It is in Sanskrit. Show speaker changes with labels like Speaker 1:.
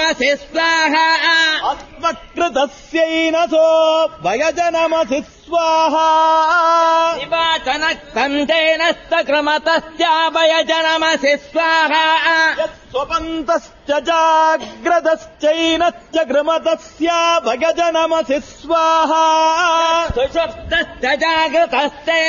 Speaker 1: वयजनमसि स्वाहा
Speaker 2: अस्मत्कृतस्यैनसो वयजनमसि स्वाहा
Speaker 1: शिवाचनक्तन्तेनश्च क्रमतश्च वयजनमसि स्वाहा
Speaker 2: स्वपन्तश्च जाग्रतश्चैनश्च क्रमतस्य वयजनमसि स्वाहा
Speaker 1: सुषुप्तश्च जागृतश्च